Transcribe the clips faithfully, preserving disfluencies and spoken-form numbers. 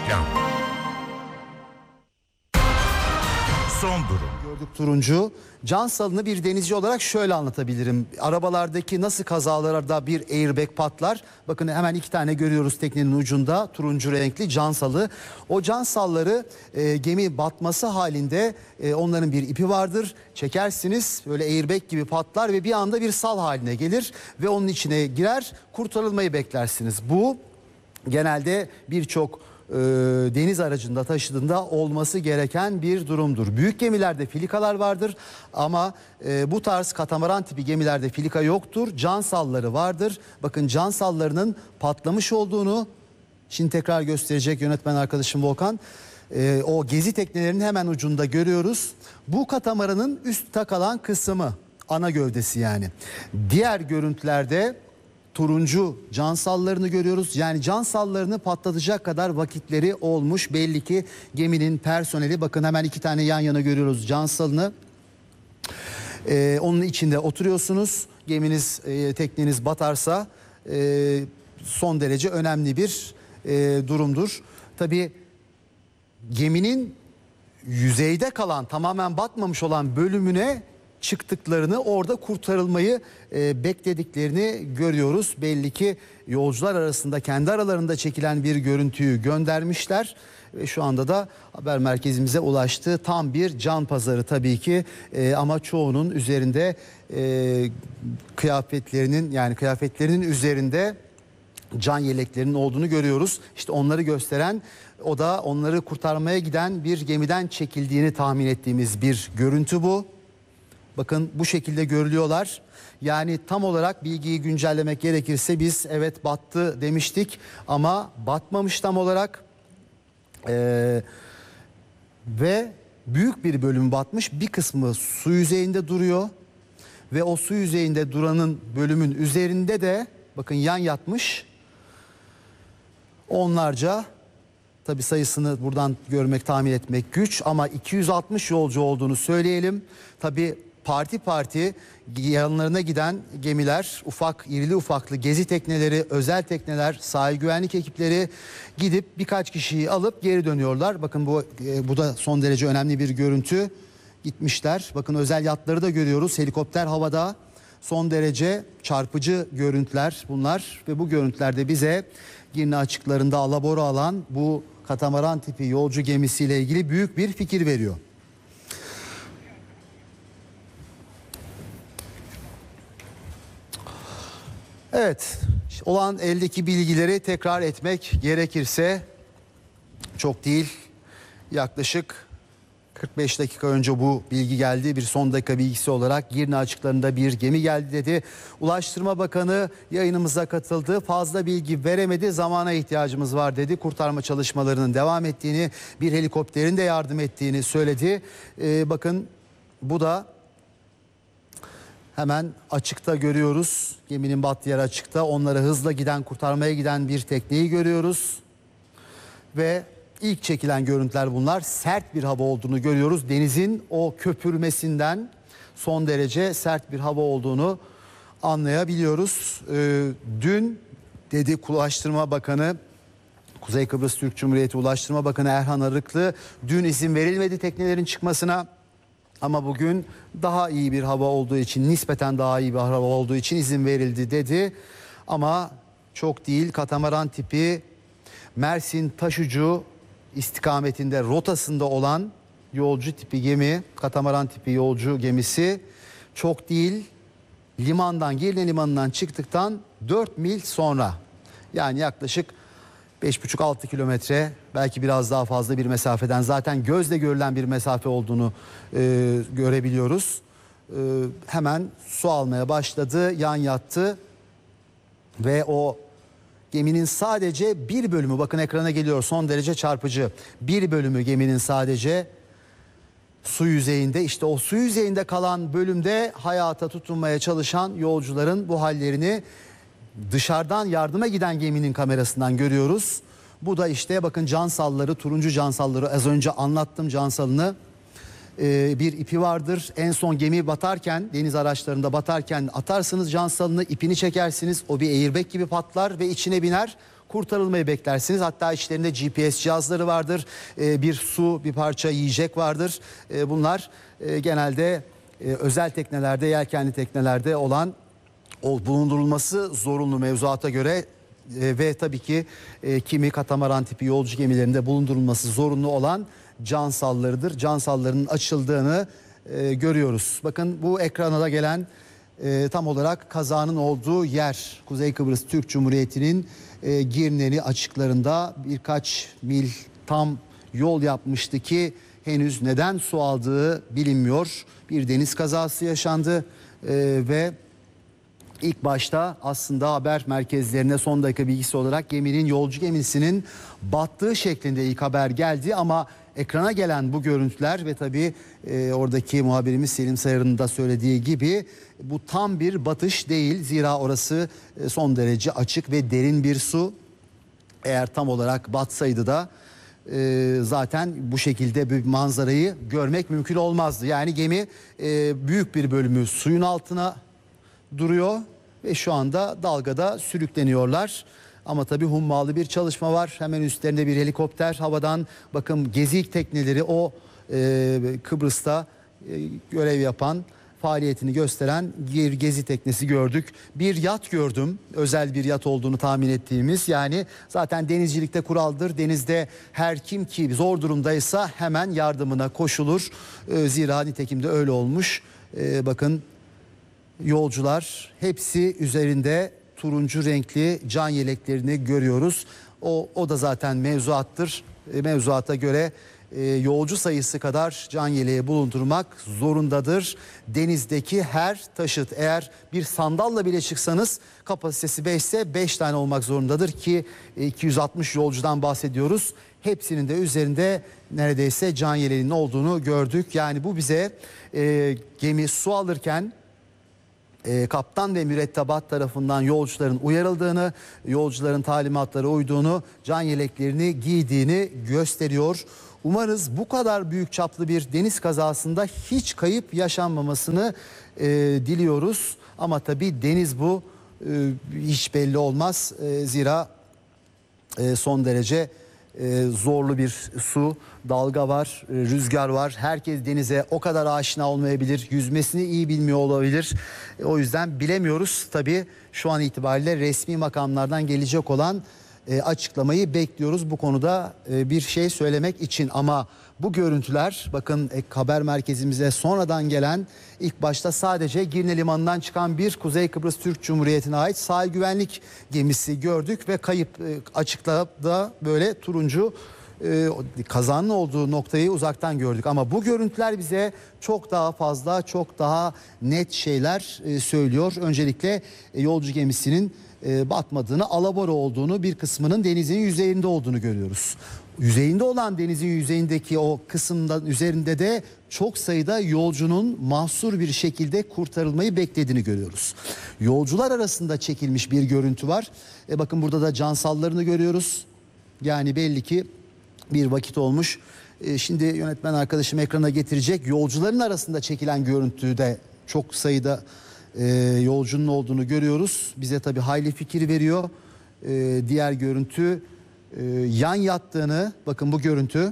Reklam. Son durum. Gördük turuncu. Can salını bir denizci olarak şöyle anlatabilirim. Arabalardaki nasıl kazalarda bir airbag patlar. Bakın hemen iki tane görüyoruz teknenin ucunda. Turuncu renkli can salı. O can salları e, gemi batması halinde e, onların bir ipi vardır. Çekersiniz böyle airbag gibi patlar ve bir anda bir sal haline gelir. Ve onun içine girer, kurtarılmayı beklersiniz. Bu genelde birçok e, deniz aracında taşıdığında olması gereken bir durumdur. Büyük gemilerde filikalar vardır ama e, bu tarz katamaran tipi gemilerde filika yoktur. Can salları vardır. Bakın can sallarının patlamış olduğunu şimdi tekrar gösterecek yönetmen arkadaşım Volkan. E, o gezi teknelerinin hemen ucunda görüyoruz. Bu katamaranın üstte kalan kısmı, ana gövdesi yani. Diğer görüntülerde turuncu can sallarını görüyoruz. Yani can sallarını patlatacak kadar vakitleri olmuş. Belli ki geminin personeli, bakın hemen iki tane yan yana görüyoruz can salını. Ee, onun içinde oturuyorsunuz. Geminiz, e, tekneniz batarsa e, son derece önemli bir e, durumdur. Tabii geminin yüzeyde kalan, tamamen batmamış olan bölümüne çıktıklarını, orada kurtarılmayı e, beklediklerini görüyoruz. Belli ki yolcular arasında kendi aralarında çekilen bir görüntüyü göndermişler. Ve şu anda da haber merkezimize ulaştı. Tam bir can pazarı tabii ki e, ama çoğunun üzerinde e, kıyafetlerinin yani kıyafetlerinin üzerinde can yeleklerinin olduğunu görüyoruz. İşte onları gösteren, o da onları kurtarmaya giden bir gemiden çekildiğini tahmin ettiğimiz bir görüntü bu. Bakın bu şekilde görülüyorlar. Yani tam olarak bilgiyi güncellemek gerekirse biz evet battı demiştik ama batmamış tam olarak. Ee, ve büyük bir bölüm batmış. Bir kısmı su yüzeyinde duruyor. Ve o su yüzeyinde duranın bölümün üzerinde de bakın yan yatmış onlarca, tabi sayısını buradan görmek, tahmin etmek güç ama iki yüz altmış yolcu olduğunu söyleyelim. Tabi parti parti yanlarına giden gemiler, ufak, irili ufaklı gezi tekneleri, özel tekneler, sahil güvenlik ekipleri gidip birkaç kişiyi alıp geri dönüyorlar. Bakın bu e, bu da son derece önemli bir görüntü. Gitmişler. Bakın özel yatları da görüyoruz. Helikopter havada. Son derece çarpıcı görüntüler bunlar ve bu görüntülerde bize Girne açıklarında alabora alan bu katamaran tipi yolcu gemisiyle ilgili büyük bir fikir veriyor. Evet, olan eldeki bilgileri tekrar etmek gerekirse çok değil, yaklaşık kırk beş dakika önce bu bilgi geldi. Bir son dakika bilgisi olarak Girne açıklarında bir gemi geldi dedi. Ulaştırma Bakanı yayınımıza katıldı. Fazla bilgi veremedi, zamana ihtiyacımız var dedi. Kurtarma çalışmalarının devam ettiğini, bir helikopterin de yardım ettiğini söyledi. Ee, bakın bu da hemen açıkta görüyoruz. Geminin battığı yer açıkta. Onlara hızla giden, kurtarmaya giden bir tekneyi görüyoruz. Ve ilk çekilen görüntüler bunlar. Sert bir hava olduğunu görüyoruz. Denizin o köpürmesinden son derece sert bir hava olduğunu anlayabiliyoruz. Ee, dün dedi Ulaştırma Bakanı, Kuzey Kıbrıs Türk Cumhuriyeti Ulaştırma Bakanı Erhan Arıklı, dün izin verilmedi teknelerin çıkmasına. Ama bugün daha iyi bir hava olduğu için, nispeten daha iyi bir hava olduğu için izin verildi dedi. Ama çok değil, katamaran tipi Mersin Taşucu istikametinde, rotasında olan yolcu tipi gemi, katamaran tipi yolcu gemisi çok değil, limandan, Girne limanından çıktıktan dört mil sonra, yani yaklaşık beş buçuk altı kilometre, belki biraz daha fazla bir mesafeden, zaten gözle görülen bir mesafe olduğunu e, görebiliyoruz. E, hemen su almaya başladı, yan yattı ve o geminin sadece bir bölümü, bakın ekrana geliyor, son derece çarpıcı. Bir bölümü geminin sadece su yüzeyinde. İşte o su yüzeyinde kalan bölümde hayata tutunmaya çalışan yolcuların bu hallerini dışarıdan yardıma giden geminin kamerasından görüyoruz. Bu da işte bakın can salları, turuncu can salları, az önce anlattım can salını. Ee, bir ipi vardır. En son gemi batarken, deniz araçlarında batarken atarsınız can salını, ipini çekersiniz. O bir airbag gibi patlar ve içine biner. kurtarılmayı beklersiniz. Hatta içlerinde G P S cihazları vardır, e, bir su, bir parça yiyecek vardır. E, bunlar e, genelde e, özel teknelerde, yelkenli teknelerde olan, o bulundurulması zorunlu mevzuata göre. E, ve tabii ki e, kimi katamaran tipi yolcu gemilerinde bulundurulması zorunlu olan cansallarıdır. Cansallarının açıldığını e, görüyoruz. Bakın bu ekrana da gelen e, tam olarak kazanın olduğu yer. Kuzey Kıbrıs Türk Cumhuriyeti'nin e, Girneli açıklarında birkaç mil tam yol yapmıştı ki henüz neden su aldığı bilinmiyor. Bir deniz kazası yaşandı e, ve İlk başta aslında haber merkezlerine son dakika bilgisi olarak geminin, yolcu gemisinin battığı şeklinde ilk haber geldi. Ama ekrana gelen bu görüntüler ve tabii e, oradaki muhabirimiz Selim Sayar'ın da söylediği gibi bu tam bir batış değil. Zira orası e, son derece açık ve derin bir su. Eğer tam olarak batsaydı da e, zaten bu şekilde bir manzarayı görmek mümkün olmazdı. Yani gemi e, büyük bir bölümü suyun altına duruyor ve şu anda dalgada sürükleniyorlar. Ama tabii hummalı bir çalışma var. Hemen üstlerinde bir helikopter havadan, bakın gezi tekneleri, o e, Kıbrıs'ta e, görev yapan, faaliyetini gösteren bir gezi teknesi gördük. Bir yat gördüm. Özel bir yat olduğunu tahmin ettiğimiz. Yani zaten denizcilikte kuraldır. Denizde her kim ki zor durumdaysa hemen yardımına koşulur. E, zira nitekim de öyle olmuş. E, bakın yolcular hepsi üzerinde turuncu renkli can yeleklerini görüyoruz. O, o da zaten mevzuattır. E, mevzuata göre e, yolcu sayısı kadar can yeleği bulundurmak zorundadır. Denizdeki her taşıt, eğer bir sandalla bile çıksanız kapasitesi beş ise beş tane olmak zorundadır ki e, iki yüz altmış yolcudan bahsediyoruz. Hepsinin de üzerinde neredeyse can yeleğinin olduğunu gördük. Yani bu bize e, gemi su alırken E, kaptan ve mürettebat tarafından yolcuların uyarıldığını, yolcuların talimatlara uyduğunu, can yeleklerini giydiğini gösteriyor. Umarız bu kadar büyük çaplı bir deniz kazasında hiç kayıp yaşanmamasını e, diliyoruz. Ama tabii deniz bu, e, hiç belli olmaz. E, zira e, son derece e, zorlu bir su, dalga var, e, rüzgar var. Herkes denize o kadar aşina olmayabilir, yüzmesini iyi bilmiyor olabilir. E, o yüzden bilemiyoruz. Tabii şu an itibariyle resmi makamlardan gelecek olan e, açıklamayı bekliyoruz bu konuda e, bir şey söylemek için. Ama bu görüntüler, bakın e, haber merkezimize sonradan gelen, ilk başta sadece Girne Limanı'ndan çıkan bir Kuzey Kıbrıs Türk Cumhuriyeti'ne ait sahil güvenlik gemisi gördük ve kayıp, e, açıkta da böyle turuncu e, kazanın olduğu noktayı uzaktan gördük. Ama bu görüntüler bize çok daha fazla, çok daha net şeyler e, söylüyor. Öncelikle e, yolcu gemisinin e, batmadığını, alabora olduğunu, bir kısmının denizin yüzeyinde olduğunu görüyoruz. Yüzeyinde olan, denizin yüzeyindeki o kısımdan üzerinde de çok sayıda yolcunun mahsur bir şekilde kurtarılmayı beklediğini görüyoruz. Yolcular arasında çekilmiş bir görüntü var. E bakın burada da cansallarını görüyoruz. Yani belli ki bir vakit olmuş. E şimdi yönetmen arkadaşım ekrana getirecek. Yolcuların arasında çekilen görüntüde çok sayıda e, yolcunun olduğunu görüyoruz. Bize tabii hayli fikir veriyor. E, diğer görüntü, e, yan yattığını, bakın bu görüntü,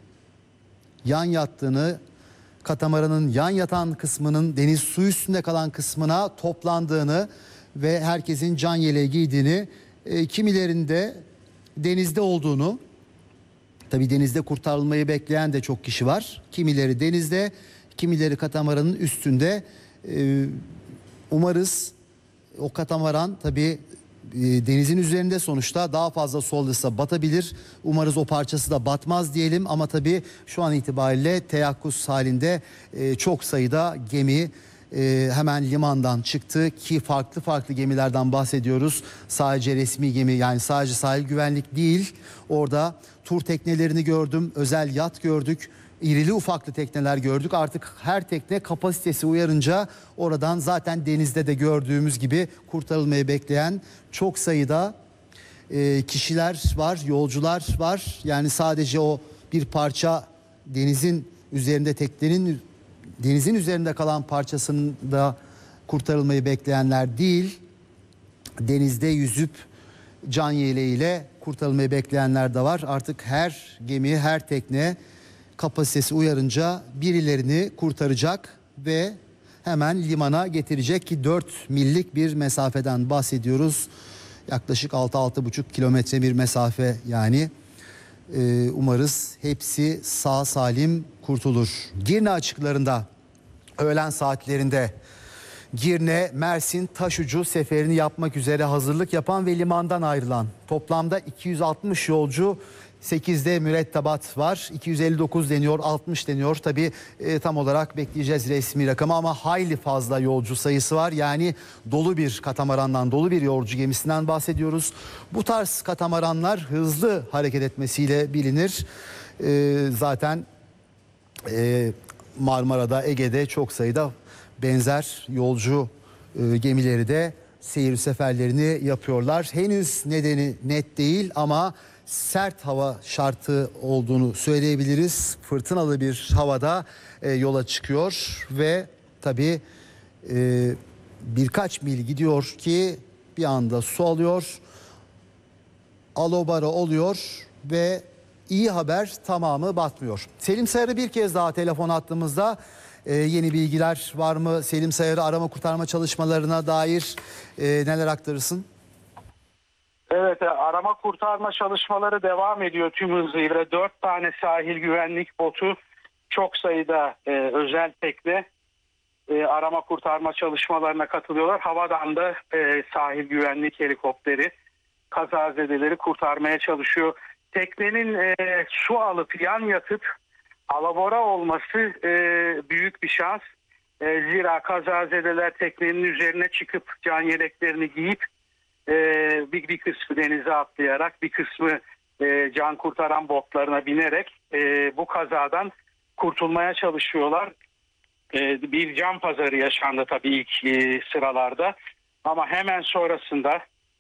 yan yattığını, katamaranın yan yatan kısmının deniz su üstünde kalan kısmına toplandığını ve herkesin can yeleği giydiğini, e, kimilerinde denizde olduğunu, tabii denizde kurtarılmayı bekleyen de çok kişi var. Kimileri denizde, kimileri katamaranın üstünde. E, umarız o katamaran tabii e, denizin üzerinde, sonuçta daha fazla su alırsa batabilir. Umarız o parçası da batmaz diyelim, ama tabii şu an itibariyle teyakkuz halinde e, çok sayıda gemi e, hemen limandan çıktı ki farklı farklı gemilerden bahsediyoruz. Sadece resmi gemi, yani sadece sahil güvenlik değil, orada tur teknelerini gördüm, özel yat gördük, irili ufaklı tekneler gördük. Artık her tekne kapasitesi uyarınca oradan zaten denizde de gördüğümüz gibi kurtarılmayı bekleyen çok sayıda e, kişiler var, yolcular var. Yani sadece o bir parça denizin üzerinde, teknenin denizin üzerinde kalan parçasında kurtarılmayı bekleyenler değil, denizde yüzüp can yeleğiyle kurtarılmayı bekleyenler de var. Artık her gemi, her tekne kapasitesi uyarınca birilerini kurtaracak ve hemen limana getirecek ki dört millik bir mesafeden bahsediyoruz. Yaklaşık altı altı buçuk kilometre bir mesafe yani. Ee, umarız hepsi sağ salim kurtulur. Girne açıklarında öğlen saatlerinde Girne, Mersin, Taşucu seferini yapmak üzere hazırlık yapan ve limandan ayrılan toplamda iki yüz altmış yolcu, sekizde mürettebat var. iki yüz elli dokuz deniyor, altmış deniyor. Tabii e, tam olarak bekleyeceğiz resmi rakamı ama hayli fazla yolcu sayısı var. Yani dolu bir katamarandan, dolu bir yolcu gemisinden bahsediyoruz. Bu tarz katamaranlar hızlı hareket etmesiyle bilinir. E, zaten e, Marmara'da, Ege'de çok sayıda benzer yolcu e, gemileri de seyir seferlerini yapıyorlar. Henüz nedeni net değil ama sert hava şartı olduğunu söyleyebiliriz. Fırtınalı bir havada e, yola çıkıyor ve tabii e, birkaç mil gidiyor ki bir anda su alıyor, alobara oluyor ve iyi haber, tamamı batmıyor. Selim Sayar'ı bir kez daha telefon attığımızda Ee, yeni bilgiler var mı? Selim Sayar'ı arama kurtarma çalışmalarına dair e, neler aktarırsın? Evet, arama kurtarma çalışmaları devam ediyor tüm hızıyla. Dört tane sahil güvenlik botu, çok sayıda e, özel tekne e, arama kurtarma çalışmalarına katılıyorlar. Havadan da e, sahil güvenlik helikopteri kazazedeleri kurtarmaya çalışıyor. Teknenin e, su alıp yan yatıp alabora olması e, büyük bir şans. E, zira kazazedeler teknenin üzerine çıkıp can yeleklerini giyip e, bir, bir kısmı denize atlayarak, bir kısmı e, can kurtaran botlarına binerek e, bu kazadan kurtulmaya çalışıyorlar. E, bir can pazarı yaşandı tabii ilk e, sıralarda ama hemen sonrasında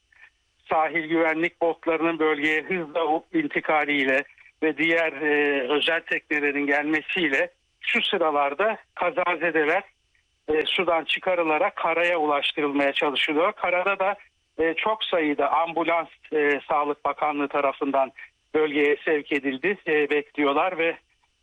sahil güvenlik botlarının bölgeye hızla intikaliyle ve diğer e, özel teknelerin gelmesiyle şu sıralarda kazazedeler e, sudan çıkarılarak karaya ulaştırılmaya çalışılıyor. Karada da e, çok sayıda ambulans e, Sağlık Bakanlığı tarafından bölgeye sevk edildi, e, bekliyorlar ve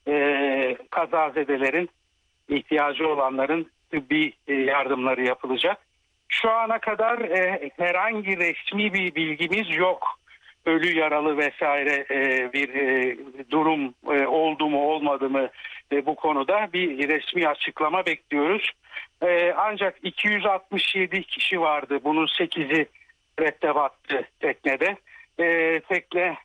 e, kazazedelerin, ihtiyacı olanların tıbbi e, yardımları yapılacak. Şu ana kadar e, herhangi resmi bir bilgimiz yok. Ölü, yaralı vesaire e, bir e, durum e, oldu mu olmadı mı e, bu konuda bir resmi açıklama bekliyoruz. E, ancak iki yüz altmış yedi kişi vardı. Bunun sekizi mürettebattı teknede. E, tekne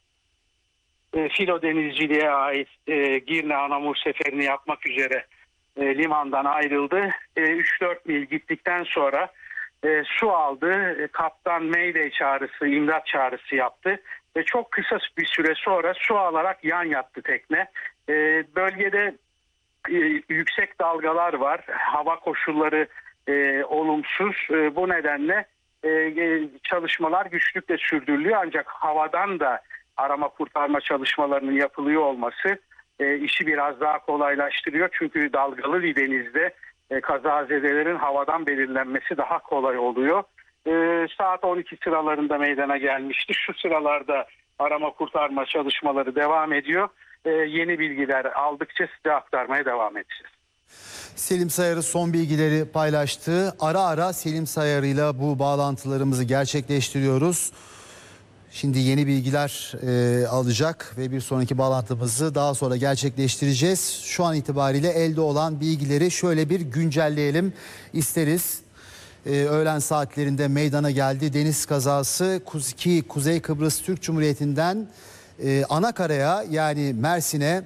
e, filo denizciliğe ait e, Girne Anamur seferini yapmak üzere e, limandan ayrıldı. E, üç dört mil gittikten sonra E, su aldı. E, kaptan Mayday çağrısı, imdat çağrısı yaptı ve çok kısa bir süre sonra su alarak yan yattı tekne. E, bölgede e, yüksek dalgalar var. Hava koşulları e, olumsuz. E, bu nedenle e, çalışmalar güçlükle sürdürülüyor. Ancak havadan da arama kurtarma çalışmalarının yapılıyor olması e, işi biraz daha kolaylaştırıyor. Çünkü dalgalı bir denizde E, kazazedelerin havadan belirlenmesi daha kolay oluyor. E, saat on iki sıralarında meydana gelmişti. Şu sıralarda arama kurtarma çalışmaları devam ediyor. E, yeni bilgiler aldıkça size aktarmaya devam edeceğiz. Selim Sayar'ı son bilgileri paylaştı. Ara ara Selim Sayar'ıyla bu bağlantılarımızı gerçekleştiriyoruz. Şimdi yeni bilgiler e, alacak ve bir sonraki bağlantımızı daha sonra gerçekleştireceğiz. Şu an itibariyle elde olan bilgileri şöyle bir güncelleyelim isteriz. E, öğlen saatlerinde meydana geldi deniz kazası ki Kuzey Kıbrıs Türk Cumhuriyeti'nden e, Anakara'ya yani Mersin'e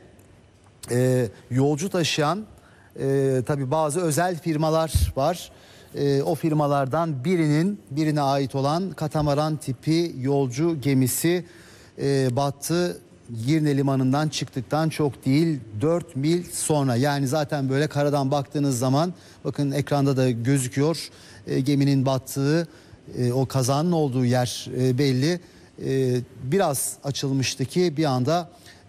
e, yolcu taşıyan e, tabii bazı özel firmalar var. E, o firmalardan birinin birine ait olan katamaran tipi yolcu gemisi e, battı. Girne limanından çıktıktan çok değil dört mil sonra, yani zaten böyle karadan baktığınız zaman bakın ekranda da gözüküyor e, geminin battığı, e, o kazanın olduğu yer e, belli. E, biraz açılmıştı ki bir anda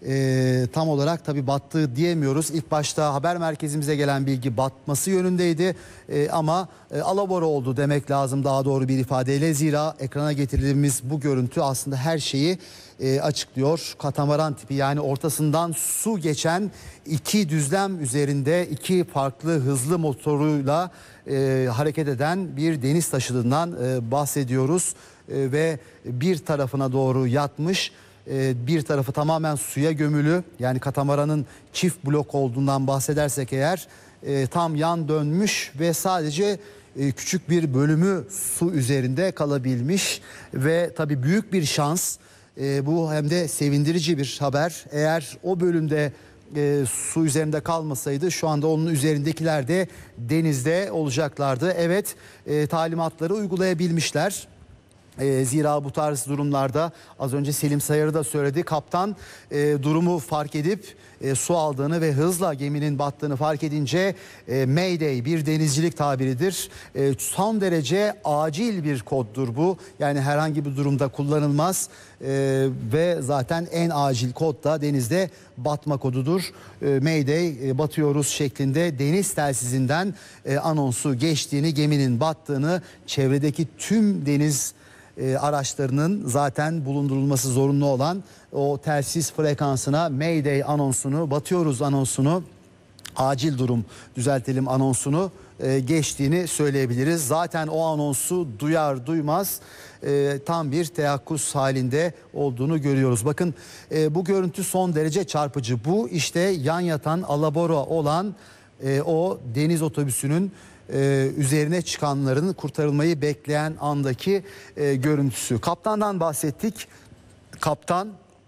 e, tam olarak tabii battığı diyemiyoruz. İlk başta haber merkezimize gelen bilgi batması yönündeydi e, ama e, alabora oldu demek lazım daha doğru bir ifadeyle. Zira ekrana getirdiğimiz bu görüntü aslında her şeyi e, açıklıyor. Katamaran tipi, yani ortasından su geçen iki düzlem üzerinde iki farklı hızlı motoruyla e, hareket eden bir deniz taşıtından e, bahsediyoruz. E, ve bir tarafına doğru yatmış, e, bir tarafı tamamen suya gömülü, yani katamaranın çift blok olduğundan bahsedersek eğer e, tam yan dönmüş ve sadece e, küçük bir bölümü su üzerinde kalabilmiş ve tabii büyük bir şans. E, bu hem de sevindirici bir haber. Eğer o bölümde e, su üzerinde kalmasaydı şu anda onun üzerindekiler de denizde olacaklardı. Evet, e, talimatları uygulayabilmişler. E, zira bu tarz durumlarda az önce Selim Sayarı da söyledi. Kaptan e, durumu fark edip e, su aldığını ve hızla geminin battığını fark edince e, Mayday bir denizcilik tabiridir. E, son derece acil bir koddur bu. Yani herhangi bir durumda kullanılmaz e, ve zaten en acil kod da denizde batma kodudur. E, Mayday e, batıyoruz şeklinde deniz telsizinden e, anonsu geçtiğini, geminin battığını, çevredeki tüm deniz E, araçlarının zaten bulundurulması zorunlu olan o telsiz frekansına Mayday anonsunu, batıyoruz anonsunu, acil durum düzeltelim anonsunu e, geçtiğini söyleyebiliriz. Zaten o anonsu duyar duymaz e, tam bir teyakkuz halinde olduğunu görüyoruz. Bakın e, bu görüntü son derece çarpıcı. Bu işte yan yatan alabora olan e, o deniz otobüsünün Ee, üzerine çıkanların kurtarılmayı bekleyen andaki e, görüntüsü. Kaptandan bahsettik. Kaptan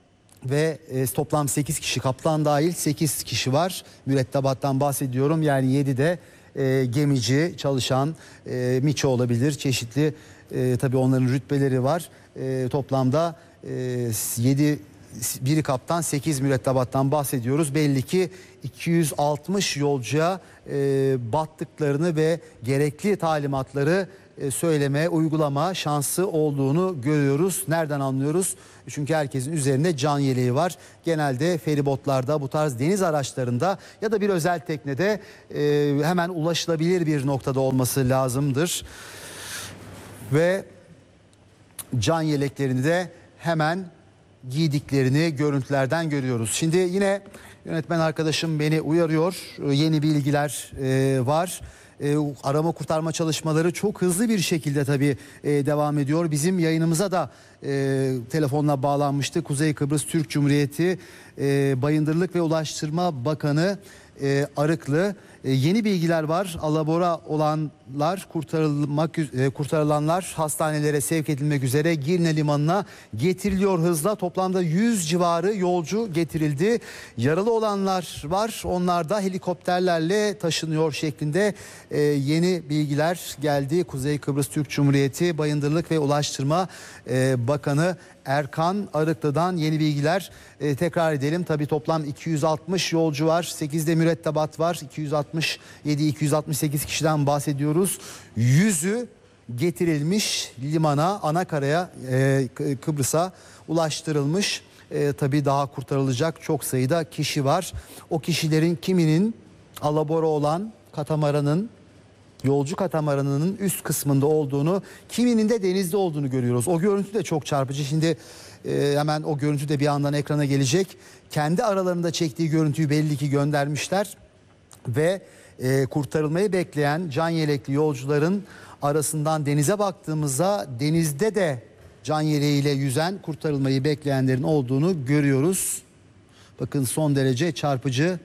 ve e, toplam sekiz kişi, kaptan dahil sekiz kişi var. Mürettebattan bahsediyorum. Yani yedi de e, gemici, çalışan, e, miço olabilir. Çeşitli e, tabii onların rütbeleri var. E, toplamda e, yedi, biri kaptan, sekiz mürettebattan bahsediyoruz. Belli ki iki yüz altmış yolcuya e, battıklarını ve gerekli talimatları e, söyleme, uygulama şansı olduğunu görüyoruz. Nereden anlıyoruz? Çünkü herkesin üzerinde can yeleği var. Genelde feribotlarda, bu tarz deniz araçlarında ya da bir özel teknede e, hemen ulaşılabilir bir noktada olması lazımdır. Ve can yeleklerini de hemen giydiklerini görüntülerden görüyoruz. Şimdi yine yönetmen arkadaşım beni uyarıyor. Yeni bilgiler e, var. E, arama kurtarma çalışmaları çok hızlı bir şekilde tabii e, devam ediyor. Bizim yayınımıza da e, telefonla bağlanmıştı. Kuzey Kıbrıs Türk Cumhuriyeti e, Bayındırlık ve Ulaştırma Bakanı e, Arıklı. E, yeni bilgiler var. Alabora olanlar, kurtarılmak e, kurtarılanlar hastanelere sevk edilmek üzere Girne Limanı'na getiriliyor hızla. Toplamda yüz civarı yolcu getirildi. Yaralı olanlar var. Onlar da helikopterlerle taşınıyor şeklinde e, yeni bilgiler geldi. Kuzey Kıbrıs Türk Cumhuriyeti Bayındırlık ve Ulaştırma e, Bakanı Erkan Arıklı'dan yeni bilgiler. E, tekrar edelim. Tabii toplam iki yüz altmış yolcu var. sekizde mürettebat var. iki yüz altmış yedi iki yüz altmış sekiz kişiden bahsediyoruz. yüzü getirilmiş limana, anakaraya, e, Kıbrıs'a ulaştırılmış. E, tabii daha kurtarılacak çok sayıda kişi var. O kişilerin kiminin alabora olan katamaranın, yolcu katamaranının üst kısmında olduğunu, kiminin de denizde olduğunu görüyoruz. O görüntü de çok çarpıcı. Şimdi e, hemen o görüntü de bir yandan ekrana gelecek. Kendi aralarında çektiği görüntüyü belli ki göndermişler ve e, kurtarılmayı bekleyen can yelekli yolcuların arasından denize baktığımızda denizde de can yeleğiyle yüzen, kurtarılmayı bekleyenlerin olduğunu görüyoruz. Bakın son derece çarpıcı.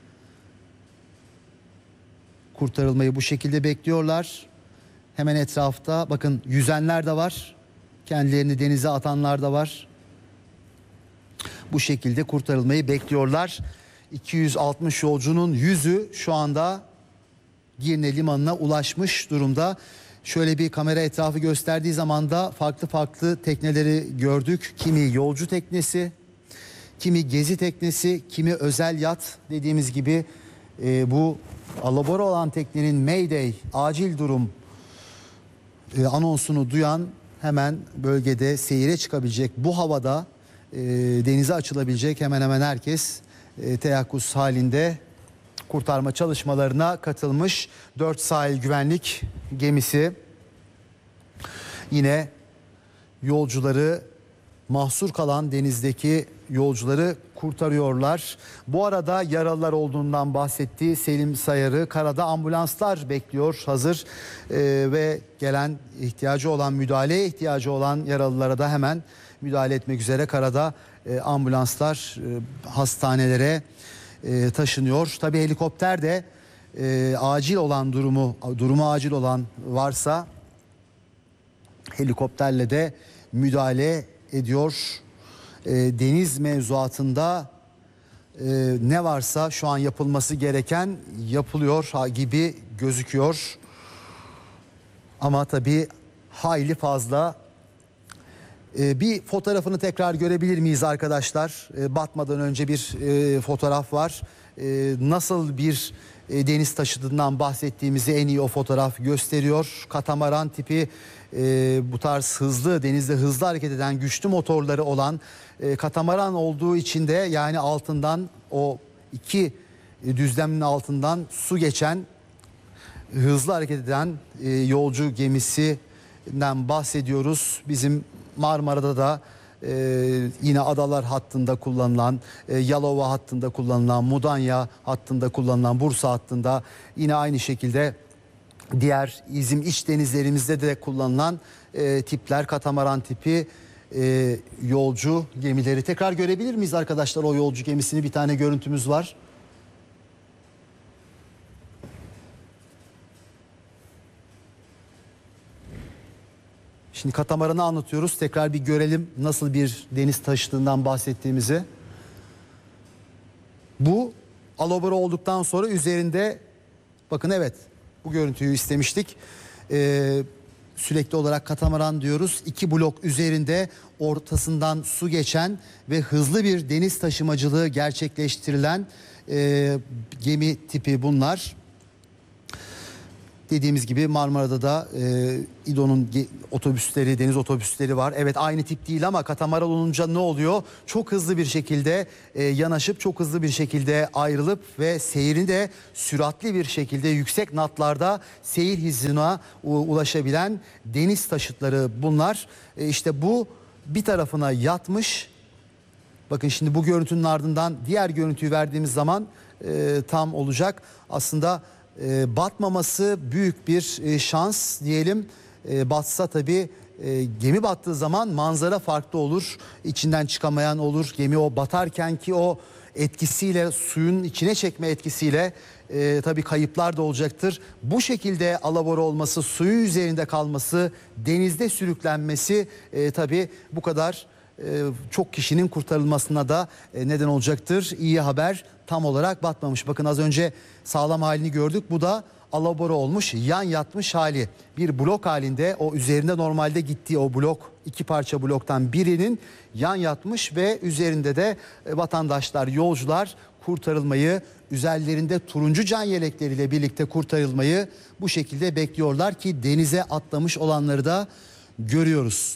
Kurtarılmayı bu şekilde bekliyorlar. Hemen etrafta bakın yüzenler de var. Kendilerini denize atanlar da var. Bu şekilde kurtarılmayı bekliyorlar. iki yüz altmış yolcunun yüzü şu anda Girne Limanı'na ulaşmış durumda. Şöyle bir kamera etrafı gösterdiği zaman da farklı farklı tekneleri gördük. Kimi yolcu teknesi, kimi gezi teknesi, kimi özel yat dediğimiz gibi e, bu alabora olan teknenin Mayday acil durum e, anonsunu duyan hemen bölgede seyire çıkabilecek bu havada e, denize açılabilecek hemen hemen herkes e, teyakkuz halinde kurtarma çalışmalarına katılmış. Dört sahil güvenlik gemisi yine yolcuları, mahsur kalan denizdeki yolcuları kurtarıyorlar. Bu arada yaralılar olduğundan bahsetti Selim Sayarı. Karada ambulanslar bekliyor hazır ee, ve gelen ihtiyacı olan, müdahaleye ihtiyacı olan yaralılara da hemen müdahale etmek üzere karada e, ambulanslar e, hastanelere e, taşınıyor. Tabii helikopter de e, acil olan durumu, durumu acil olan varsa helikopterle de müdahale ediyor. E, deniz mevzuatında e, ne varsa şu an yapılması gereken yapılıyor ha, gibi gözüküyor. Ama tabii hayli fazla. E, bir fotoğrafını tekrar görebilir miyiz arkadaşlar? E, batmadan önce bir e, fotoğraf var. E, nasıl bir e, deniz taşıdığından bahsettiğimizi en iyi o fotoğraf gösteriyor. Katamaran tipi e, bu tarz hızlı, denizde hızlı hareket eden güçlü motorları olan e, katamaran olduğu için de yani altından o iki e, düzlemin altından su geçen hızlı hareket eden e, yolcu gemisinden bahsediyoruz. Bizim Marmara'da da e, yine adalar hattında kullanılan, e, Yalova hattında kullanılan, Mudanya hattında kullanılan, Bursa hattında yine aynı şekilde diğer bizim iç denizlerimizde de kullanılan e, tipler, katamaran tipi e, yolcu gemileri. Tekrar görebilir miyiz arkadaşlar o yolcu gemisini? Bir tane görüntümüz var. Şimdi katamaranı anlatıyoruz. Tekrar bir görelim nasıl bir deniz taşıdığından bahsettiğimizi. Bu alabora olduktan sonra üzerinde bakın evet bu görüntüyü istemiştik. Ee, sürekli olarak katamaran diyoruz. İki blok üzerinde ortasından su geçen ve hızlı bir deniz taşımacılığı gerçekleştirilen e, gemi tipi bunlar. Dediğimiz gibi Marmara'da da e, İDO'nun otobüsleri, deniz otobüsleri var. Evet aynı tip değil ama katamaran olunca ne oluyor? Çok hızlı bir şekilde e, yanaşıp çok hızlı bir şekilde ayrılıp ve seyrini de süratli bir şekilde yüksek natlarda seyir hızına ulaşabilen deniz taşıtları bunlar. E, işte bu bir tarafına yatmış. Bakın şimdi bu görüntünün ardından diğer görüntüyü verdiğimiz zaman e, tam olacak. Aslında E, batmaması büyük bir e, şans diyelim. E, batsa tabii e, gemi battığı zaman manzara farklı olur. İçinden çıkamayan olur. Gemi o batarken ki o etkisiyle, suyun içine çekme etkisiyle e, tabii kayıplar da olacaktır. Bu şekilde alabora olması, suyun üzerinde kalması, denizde sürüklenmesi e, tabii bu kadar e, çok kişinin kurtarılmasına da e, neden olacaktır. İyi haber, tam olarak batmamış. Bakın az önce sağlam halini gördük. Bu da alabora olmuş, yan yatmış hali. Bir blok halinde o üzerinde normalde gittiği o blok, iki parça bloktan birinin yan yatmış ve üzerinde de vatandaşlar, yolcular kurtarılmayı, üzerlerinde turuncu can yelekleriyle birlikte kurtarılmayı bu şekilde bekliyorlar ki denize atlamış olanları da görüyoruz.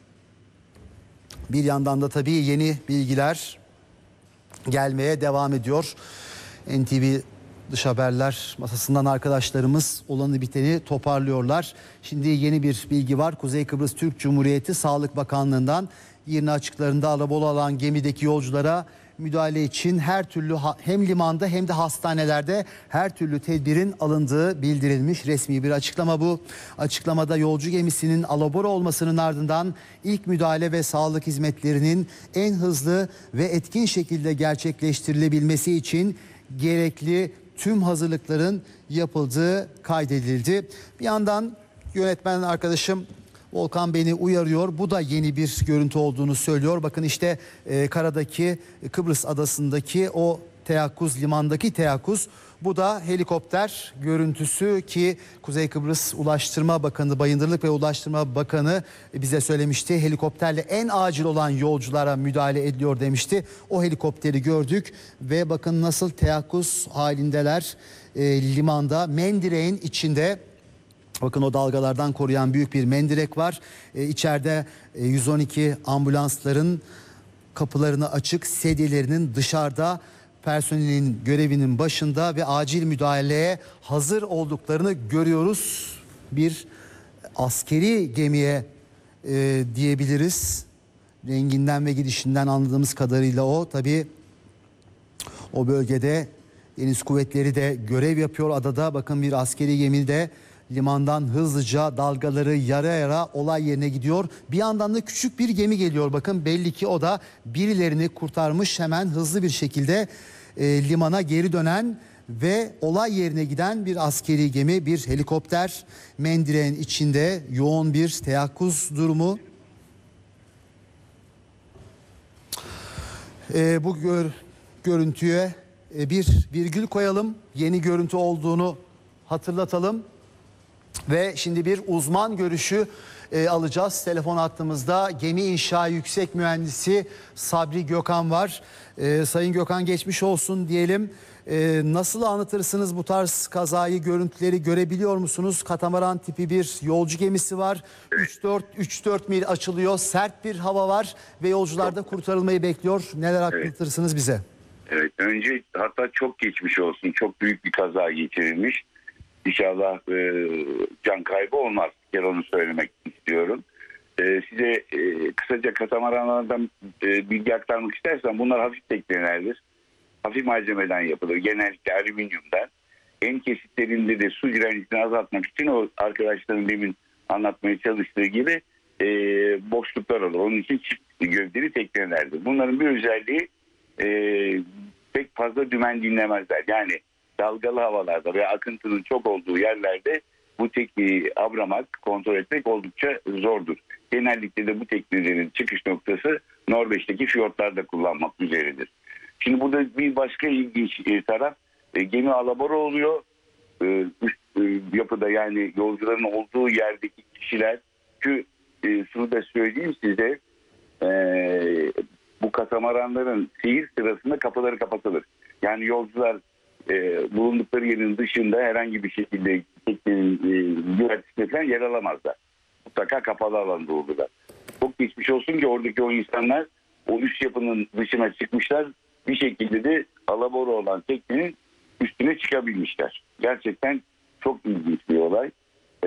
Bir yandan da tabii yeni bilgiler gelmeye devam ediyor. N T V Dış Haberler masasından arkadaşlarımız olanı biteni toparlıyorlar. Şimdi yeni bir bilgi var. Kuzey Kıbrıs Türk Cumhuriyeti Sağlık Bakanlığı'ndan yirmi açıklarında alabora olan gemideki yolculara müdahale için her türlü hem limanda hem de hastanelerde her türlü tedbirin alındığı bildirilmiş. Resmi bir açıklama bu. Açıklamada yolcu gemisinin alabora olmasının ardından ilk müdahale ve sağlık hizmetlerinin en hızlı ve etkin şekilde gerçekleştirilebilmesi için gerekli tüm hazırlıkların yapıldığı kaydedildi. Bir yandan yönetmen arkadaşım Volkan beni uyarıyor. Bu da yeni bir görüntü olduğunu söylüyor. Bakın işte e, karadaki Kıbrıs adasındaki o teyakkuz, limandaki teyakkuz. Bu da helikopter görüntüsü ki Kuzey Kıbrıs Ulaştırma Bakanı, Bayındırlık ve Ulaştırma Bakanı bize söylemişti. Helikopterle en acil olan yolculara müdahale ediliyor demişti. O helikopteri gördük ve bakın nasıl teyakkuz halindeler e, limanda, mendireğin içinde. Bakın o dalgalardan koruyan büyük bir mendirek var. E, içeride e, yüz on iki ambulansların kapılarını açık, sedyelerinin dışarıda, personelin görevinin başında ve acil müdahaleye hazır olduklarını görüyoruz. Bir askeri gemiye e, diyebiliriz. Renginden ve gidişinden anladığımız kadarıyla o. Tabii o bölgede deniz kuvvetleri de görev yapıyor adada. Bakın bir askeri gemi de limandan hızlıca dalgaları yara yara olay yerine gidiyor. Bir yandan da küçük bir gemi geliyor. Bakın belli ki o da birilerini kurtarmış, hemen hızlı bir şekilde e, limana geri dönen ve olay yerine giden bir askeri gemi, bir helikopter. Mendireğin içinde yoğun bir teyakkuz durumu. E, bu gör, görüntüye e, bir virgül koyalım. Yeni görüntü olduğunu hatırlatalım. Ve şimdi bir uzman görüşü e, alacağız. Telefon hattımızda Gemi İnşa Yüksek Mühendisi Sabri Gökhan var. E, Sayın Gökhan, geçmiş olsun diyelim. E, nasıl anlatırsınız bu tarz kazayı, görüntüleri görebiliyor musunuz? Katamaran tipi bir yolcu gemisi var. üç dört mil açılıyor. Sert bir hava var ve yolcular da kurtarılmayı bekliyor. Neler anlatırsınız bize? Evet, önce hatta çok geçmiş olsun. Çok büyük bir kaza geçirilmiş. İnşallah e, can kaybı olmaz. Bir kere onu söylemek istiyorum. E, size e, kısaca katamaranlardan e, bilgi aktarmak istersem, bunlar hafif teknelerdir. Hafif malzemeden yapılır. Genellikle alüminyumdan. En kesitlerinde de su direncini azaltmak için o arkadaşların demin anlatmaya çalıştığı gibi e, boşluklar olur. Onun için çift gövdeli teknelerdir. Bunların bir özelliği e, pek fazla dümen dinlemezler. Yani dalgalı havalarda veya akıntının çok olduğu yerlerde bu tekneyi avramak, kontrol etmek oldukça zordur. Genellikle de bu teknelerin çıkış noktası Norveç'teki fiyortlarda kullanmak üzeredir. Şimdi burada bir başka ilginç e, taraf, e, gemi alabora oluyor. E, üst e, yapıda, yani yolcuların olduğu yerdeki kişiler, ki e, şunu da söyleyeyim size, e, bu katamaranların seyir sırasında kapıları kapatılır. Yani yolcular e, bulundukları yerin dışında herhangi bir şekilde teknenin e, güvertesine falan yer alamazlar. Mutlaka kapalı alanda olurlar. Çok geçmiş olsun ki oradaki o insanlar o üst yapının dışına çıkmışlar. Bir şekilde de alabora olan teknenin üstüne çıkabilmişler. Gerçekten çok ilginç bir olay.